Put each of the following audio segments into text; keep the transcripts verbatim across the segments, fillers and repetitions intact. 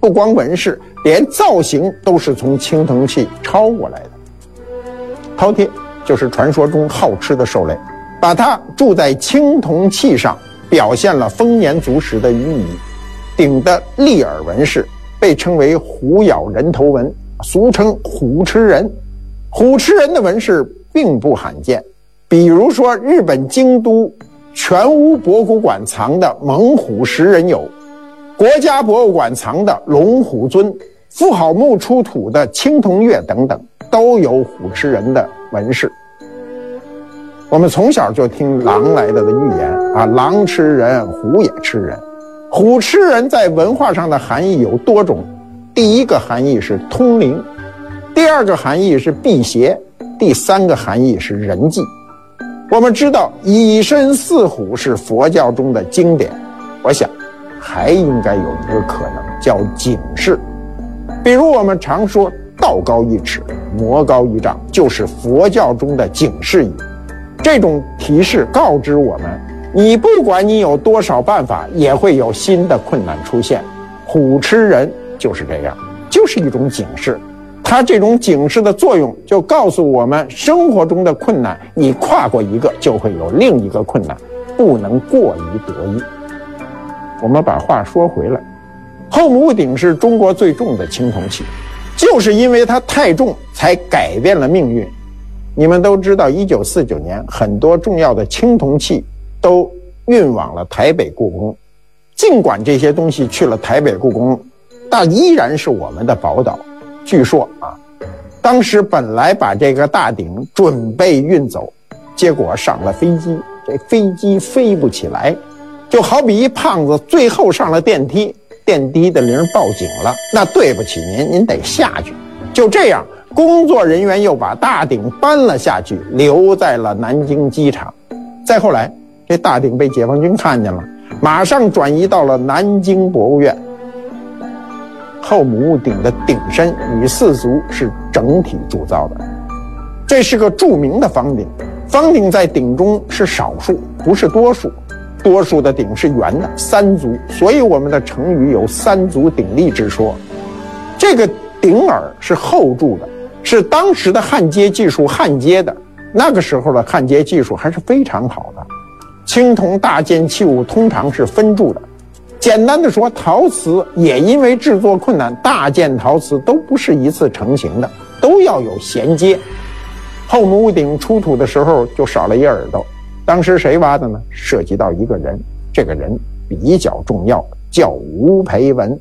不光纹饰，连造型都是从青铜器抄过来的。饕餮就是传说中好吃的兽类，把它铸在青铜器上，表现了丰年足食的寓意。鼎的立耳纹饰被称为虎咬人头纹，俗称虎吃人。虎吃人的纹饰并不罕见，比如说日本京都全屋博物馆藏的猛虎食人俑，国家博物馆藏的龙虎尊，妇好墓出土的青铜月等等，都有虎吃人的纹饰。我们从小就听狼来的的寓言啊，狼吃人，虎也吃人。虎吃人在文化上的含义有多种，第一个含义是通灵，第二个含义是辟邪，第三个含义是人祭。我们知道以身饲虎是佛教中的经典，我想还应该有一个可能叫警示。比如我们常说道高一尺，魔高一丈，就是佛教中的警示语。这种提示告知我们，你不管你有多少办法，也会有新的困难出现。虎吃人就是这样，就是一种警示。它这种警示的作用就告诉我们，生活中的困难你跨过一个，就会有另一个困难，不能过于得意。我们把话说回来，后母戊鼎是中国最重的青铜器，就是因为它太重才改变了命运。你们都知道一九四九年很多重要的青铜器都运往了台北故宫，尽管这些东西去了台北故宫，但依然是我们的宝岛。据说啊，当时本来把这个大鼎准备运走，结果上了飞机，这飞机飞不起来，就好比一胖子最后上了电梯，电梯的铃报警了，那对不起您，您得下去。就这样，工作人员又把大鼎搬了下去，留在了南京机场。再后来，这大鼎被解放军看见了，马上转移到了南京博物院。后母戊鼎的鼎身与四足是整体铸造的，这是个著名的方鼎。方鼎在鼎中是少数，不是多数，多数的鼎是圆的，三足，所以我们的成语有三足鼎立之说。这个鼎耳是后铸的，是当时的焊接技术焊接的，那个时候的焊接技术还是非常好的。青铜大件器物通常是分铸的，简单的说，陶瓷也因为制作困难，大件陶瓷都不是一次成型的，都要有衔接。后母戊鼎出土的时候就少了一耳朵，当时谁挖的呢？涉及到一个人，这个人比较重要，叫吴培文。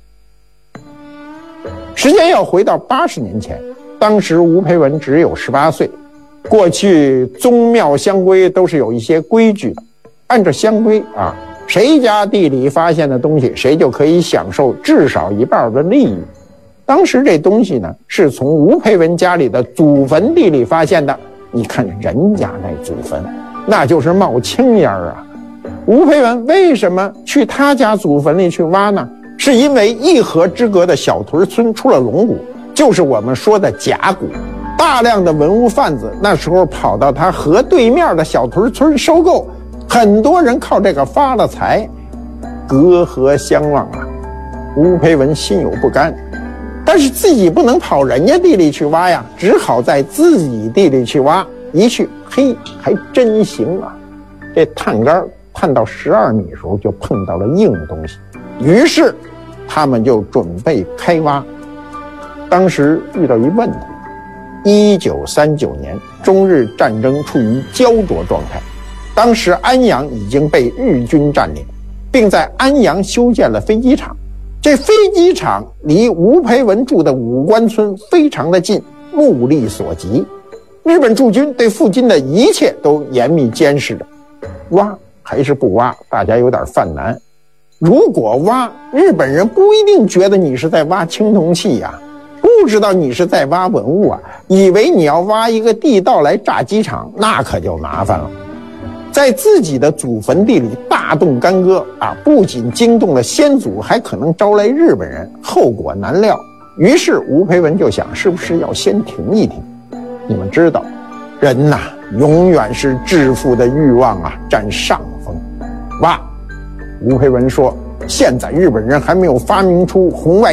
时间要回到八十年前，当时吴培文只有十八岁。过去宗庙乡规都是有一些规矩的，按照乡规啊，谁家地里发现的东西，谁就可以享受至少一半的利益。当时这东西呢，是从吴培文家里的祖坟地里发现的。你看人家那祖坟，那就是冒青烟啊。吴培文为什么去他家祖坟里去挖呢？是因为一河之隔的小屯村出了龙骨，就是我们说的假骨。大量的文物贩子那时候跑到他河对面的小屯村收购，很多人靠这个发了财，隔河相望啊。吴培文心有不甘，但是自己不能跑人家地里去挖呀，只好在自己地里去挖。一去，嘿，还真行啊！这探杆探到十二米的时候，就碰到了硬东西，于是他们就准备开挖。当时遇到一问题，一九三九年中日战争处于焦灼状态，当时安阳已经被日军占领，并在安阳修建了飞机场。这飞机场离吴培文住的武关村非常的近，目力所及。日本驻军对附近的一切都严密监视着，挖还是不挖，大家有点犯难。如果挖，日本人不一定觉得你是在挖青铜器呀、啊，不知道你是在挖文物啊，以为你要挖一个地道来炸机场，那可就麻烦了。在自己的祖坟地里大动干戈啊，不仅惊动了先祖，还可能招来日本人，后果难料。于是吴培文就想，是不是要先停一停？你们知道，人呐、啊，永远是致富的欲望啊占上风。挖，吴培文说，现在日本人还没有发明出红外